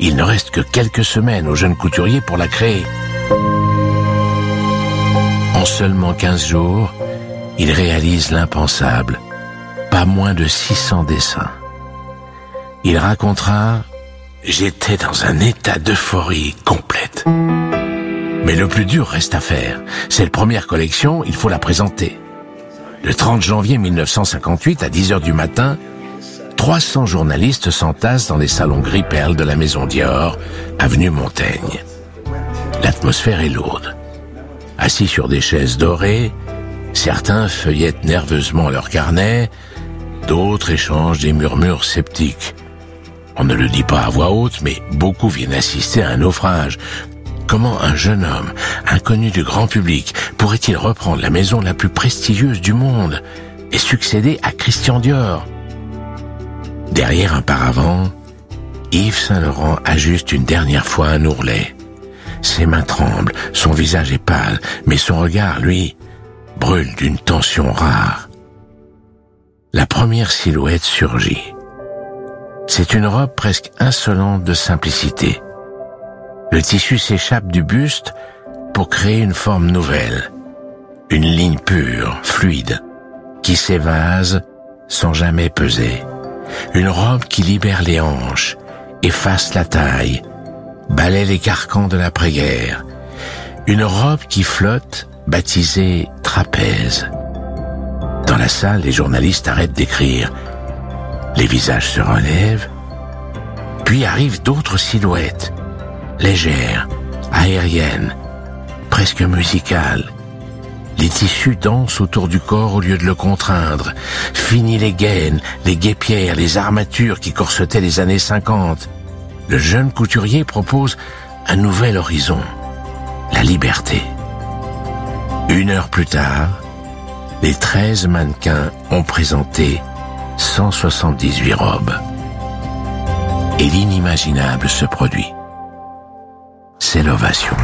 Il ne reste que quelques semaines au jeune couturier pour la créer. En seulement 15 jours, il réalise l'impensable. Pas moins de 600 dessins. Il racontera « J'étais dans un état d'euphorie complète ». Mais le plus dur reste à faire. C'est la première collection, il faut la présenter. Le 30 janvier 1958, à 10h du matin, 300 journalistes s'entassent dans les salons gris-perle de la Maison Dior, avenue Montaigne. L'atmosphère est lourde. Assis sur des chaises dorées, certains feuillettent nerveusement leurs carnets, d'autres échangent des murmures sceptiques. On ne le dit pas à voix haute, mais beaucoup viennent assister à un naufrage. Comment un jeune homme, inconnu du grand public, pourrait-il reprendre la maison la plus prestigieuse du monde et succéder à Christian Dior? Derrière un paravent, Yves Saint Laurent ajuste une dernière fois un ourlet. Ses mains tremblent, son visage est pâle, mais son regard, lui, brûle d'une tension rare. La première silhouette surgit. C'est une robe presque insolente de simplicité. Le tissu s'échappe du buste pour créer une forme nouvelle. Une ligne pure, fluide, qui s'évase sans jamais peser. Une robe qui libère les hanches, efface la taille, balaie les carcans de l'après-guerre. Une robe qui flotte, baptisée trapèze. Dans la salle, les journalistes arrêtent d'écrire. Les visages se relèvent, puis arrivent d'autres silhouettes, légères, aériennes, presque musicales. Les tissus dansent autour du corps au lieu de le contraindre. Fini les gaines, les guêpières, les armatures qui corsetaient les années 50. Le jeune couturier propose un nouvel horizon, la liberté. 1 heure plus tard, les 13 mannequins ont présenté 178 robes. Et l'inimaginable se produit. C'est l'ovation.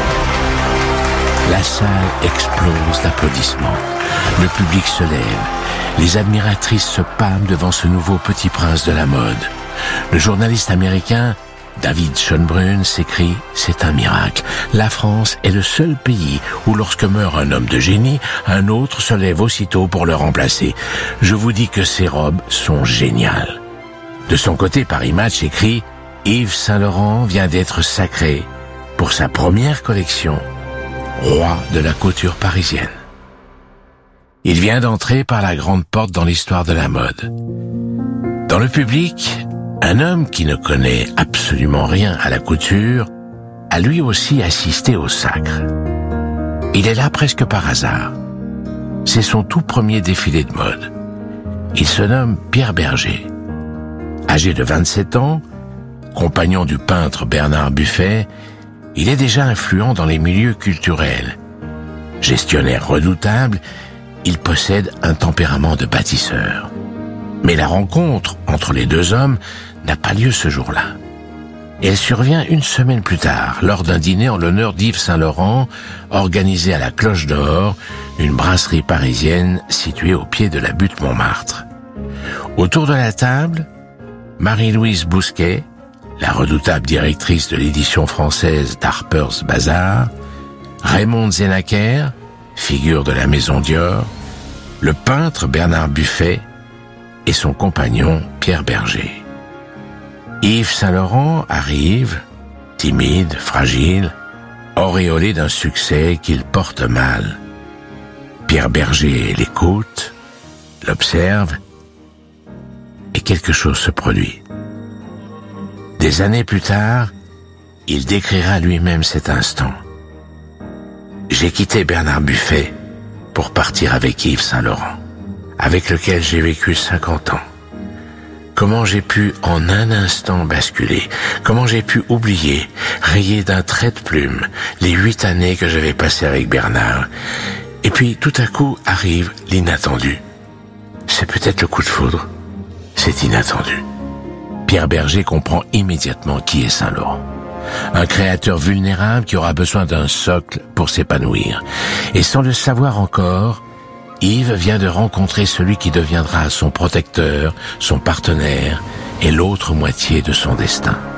La salle explose d'applaudissements. Le public se lève. Les admiratrices se pâment devant ce nouveau petit prince de la mode. Le journaliste américain David Schonbrun s'écrie « C'est un miracle. La France est le seul pays où lorsque meurt un homme de génie, un autre se lève aussitôt pour le remplacer. Je vous dis que ces robes sont géniales. » De son côté, Paris Match écrit « Yves Saint Laurent vient d'être sacré pour sa première collection, roi de la couture parisienne. » Il vient d'entrer par la grande porte dans l'histoire de la mode. Dans le public, un homme qui ne connaît absolument rien à la couture a lui aussi assisté au sacre. Il est là presque par hasard. C'est son tout premier défilé de mode. Il se nomme Pierre Bergé. Âgé de 27 ans, compagnon du peintre Bernard Buffet, il est déjà influent dans les milieux culturels. Gestionnaire redoutable, il possède un tempérament de bâtisseur. Mais la rencontre entre les deux hommes n'a pas lieu ce jour-là. Elle survient 1 semaine plus tard, lors d'un dîner en l'honneur d'Yves Saint Laurent, organisé à la Cloche d'Or, une brasserie parisienne située au pied de la butte Montmartre. Autour de la table, Marie-Louise Bousquet, la redoutable directrice de l'édition française d'Harper's Bazaar, Raymond Zenacker, figure de la Maison Dior, le peintre Bernard Buffet et son compagnon Pierre Bergé. Yves Saint Laurent arrive, timide, fragile, auréolé d'un succès qu'il porte mal. Pierre Bergé l'écoute, l'observe, et quelque chose se produit. Des années plus tard, il décrira lui-même cet instant. « J'ai quitté Bernard Buffet pour partir avec Yves Saint Laurent, avec lequel j'ai vécu 50 ans. Comment j'ai pu en un instant basculer, comment j'ai pu oublier, rayer d'un trait de plume, les 8 années que j'avais passées avec Bernard. Et puis tout à coup arrive l'inattendu. C'est peut-être le coup de foudre, c'est inattendu. » Pierre Bergé comprend immédiatement qui est Saint Laurent. Un créateur vulnérable qui aura besoin d'un socle pour s'épanouir. Et sans le savoir encore, Yves vient de rencontrer celui qui deviendra son protecteur, son partenaire et l'autre moitié de son destin.